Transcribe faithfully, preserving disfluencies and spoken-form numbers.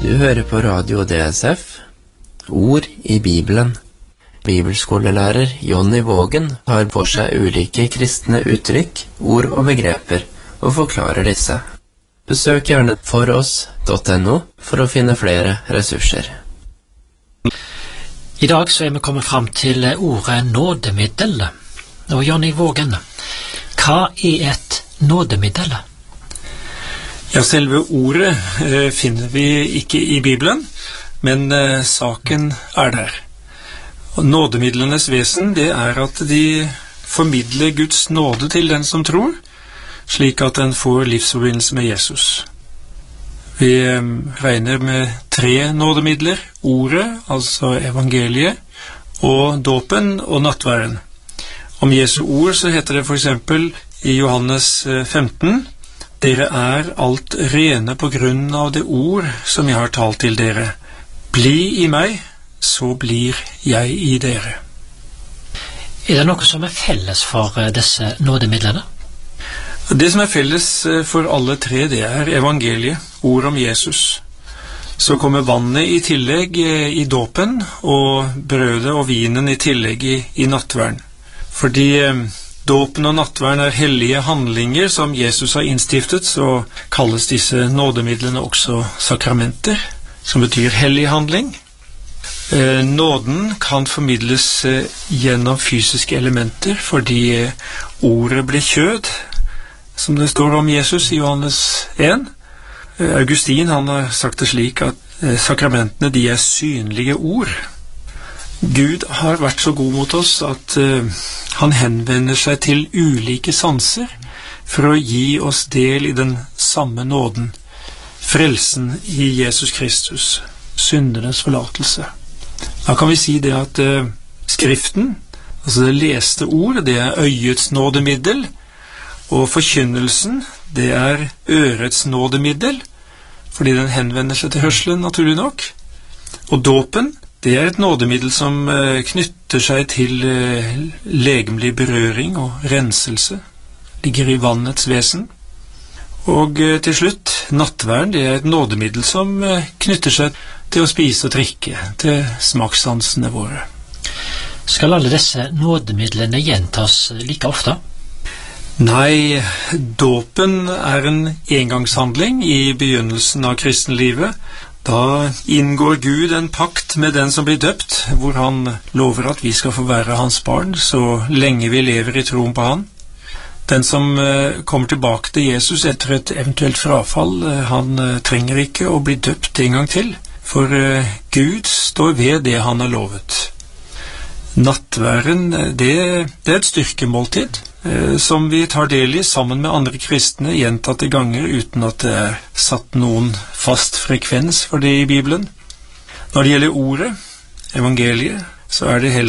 Du hører på Radio D S F, Ord i Bibelen. Bibelskolelærer Jonny Vågen tar for seg ulike kristne uttrykk, ord og begreper, og forklarer disse. Besøk gjerne foross punktum no for å finne flere ressurser. I dag så er vi kommet fram til ordet nådemiddel. Og Jonny Vågen, hva er et nådemiddel? Ja, selve ordet eh, finner vi ikke i Bibelen, men eh, saken er der. Og nådemidlenes vesen, det er at de formidler Guds nåde til den som tror, slik at den får livsforbindelse med Jesus. Vi eh, regner med tre nådemidler: ordet, altså evangeliet, og dåpen og nattværen. Om Jesu ord så heter det for eksempel i Johannes femten: Dere er alt rene på grunn av det ord som jeg har talt til dere. Bli i meg, så blir jeg i dere. Er det noe som er felles for disse nådemidlene? Det som er felles for alle tre, det er evangeliet, ord om Jesus. Så kommer vannet i tillegg i dåpen, og brødet og vinen i tillegg i, i nattværen. Fordi dåpen og nattværen er hellige handlinger som Jesus har innstiftet, så kalles disse nådemidlene også sakramenter, som betyr hellig handling. Eh, nåden kan formidles eh, gjennom fysiske elementer, fordi eh, ordet ble kjød, som det står om Jesus i Johannes en. Eh, Augustin han har sagt det slik at eh, sakramentene de er synlige ord. Gud har vært så god mot oss at uh, han henvender seg til ulike sanser for å gi oss del i den samme nåden, frelsen i Jesus Kristus, syndernes forlatelse. Da kan vi si det at uh, skriften, altså det leste ord, det er øyets nådemiddel, og forkynnelsen, det er ørets nådemiddel, fordi den henvender seg til hørselen, naturlig nok. Og dåpen, det er et nådemiddel som eh, knytter seg til eh, legemlig berøring og renselse, ligger i vannets vesen. Og eh, til slutt, nattværen, det er et nådemiddel som eh, knytter seg til å spise og drikke, til smakssansene våre. Skal alle disse nådemidlene gjentas like ofte? Nei, dåpen er en engangshandling i begynnelsen av kristenlivet. Da inngår Gud en pakt med den som blir døpt, hvor han lover at vi skal få være hans barn så lenge vi lever i troen på han. Den som uh, kommer tilbake til Jesus etter et eventuelt frafall, uh, han uh, trenger ikke å bli døpt en gang til, for uh, Gud står ved det han har lovet. Nattværen, det, det er et styrkemåltid, uh, som vi tar del i sammen med andre kristne gjentatte ganger uten at det er satt noen fast frekvens for det i Bibelen. Når det gjelder ordet, evangeliet, så er det heller